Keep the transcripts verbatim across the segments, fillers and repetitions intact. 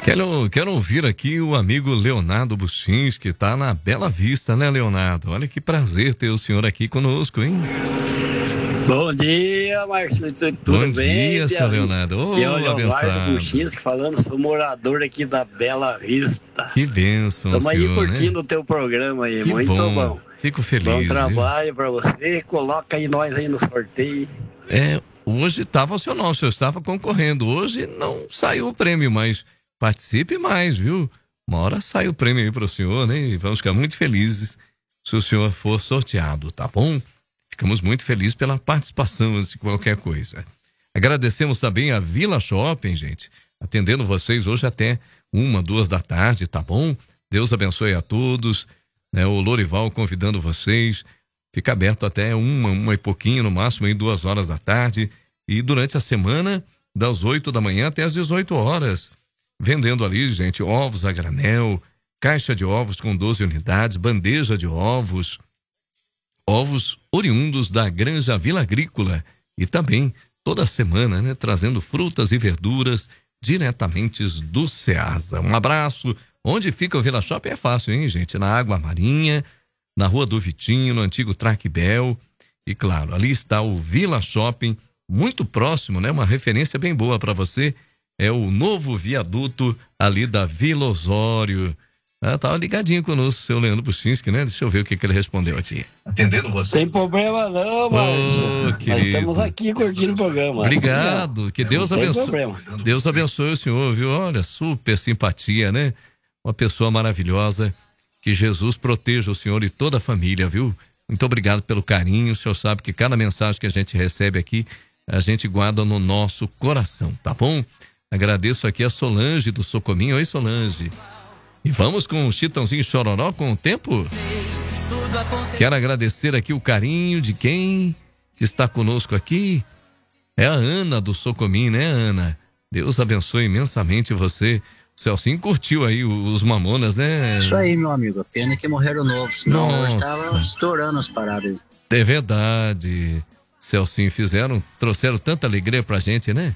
Quero, quero ouvir aqui o amigo Leonardo Buchins, que está na Bela Vista, né, Leonardo? Olha que prazer ter o senhor aqui conosco, hein? Bom dia, Marcelo. Tudo Bom bem? dia, seu Leonardo. Ô, Eu, Leonardo abençoado. Buchins, falando, sou morador aqui da Bela Vista. Que bênção, Estamos aí senhor, curtindo né? o teu programa aí, Que muito bom. bom. Fico feliz. Bom viu? trabalho para você, coloca aí nós aí no sorteio. É, hoje estava opcional, o senhor estava concorrendo. Hoje não saiu o prêmio, mas participe mais, viu? Uma hora sai o prêmio aí para o senhor, né? E vamos ficar muito felizes se o senhor for sorteado, tá bom? Ficamos muito felizes pela participação antes de qualquer coisa. Agradecemos também a Vila Shopping, gente, atendendo vocês hoje até uma, duas da tarde, tá bom? Deus abençoe a todos, né? O Lorival convidando vocês, fica aberto até uma, uma e pouquinho, no máximo aí duas horas da tarde, e durante a semana, das oito da manhã até as dezoito horas, vendendo ali, gente, ovos a granel, caixa de ovos com doze unidades, bandeja de ovos, ovos oriundos da Granja Vila Agrícola e também toda semana, né, trazendo frutas e verduras diretamente do Ceasa. Um abraço. Onde fica o Vila Shopping é fácil, hein, gente? Na Água Marinha, na Rua do Vitinho, no antigo Traquibel. E claro, ali está o Vila Shopping, muito próximo, né? Uma referência bem boa para você. É o novo viaduto ali da Vila Osório. Ah, tava ligadinho conosco, seu Leandro Buchinski, né? Deixa eu ver o que, que ele respondeu aqui. Atendendo você. Sem problema não, Márcio. Oh, Nós querido. estamos aqui curtindo o programa. Obrigado. Que Deus Não tem abençoe. problema. Deus abençoe o senhor, viu? Olha, super simpatia, né? Uma pessoa maravilhosa. Que Jesus proteja o senhor e toda a família, viu? Muito obrigado pelo carinho. O senhor sabe que cada mensagem que a gente recebe aqui, a gente guarda no nosso coração, tá bom? Agradeço aqui a Solange do Socominho. Oi, Solange. E vamos com o Chitãozinho Chororó com o tempo? Quero agradecer aqui o carinho de quem está conosco aqui. É a Ana do Socominho, né, Ana? Deus abençoe imensamente você. O Celcinho curtiu aí os Mamonas, né? Isso aí, meu amigo. A pena que morreram novos. Senão hoje tava estourando as paradas. É verdade. Celcinho fizeram, trouxeram tanta alegria pra gente, né?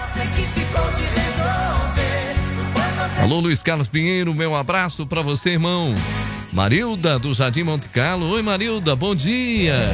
Alô, Luiz Carlos Pinheiro, meu abraço pra você, irmão. Marilda, do Jardim Monte Carlo. Oi, Marilda, bom dia.